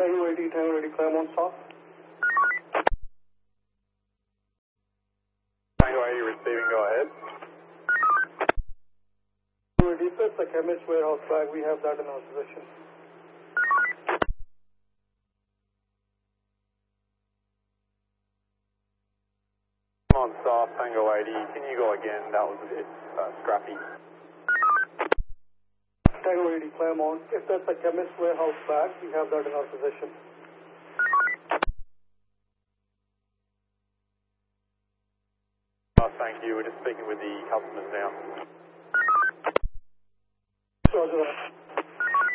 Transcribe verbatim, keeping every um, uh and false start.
Tango eighty, Tango eighty, Claremont South. Tango eighty receiving, go ahead. Tango eighty, that's the chemist warehouse bag. We have that in our possession. On South, Tango eighty, can you go again? That was a bit uh, scrappy. Tango eighty, Claremont. If that's a chemist warehouse bag, we have that in our possession. Oh, thank you. We're just speaking with the customers now. Roger that.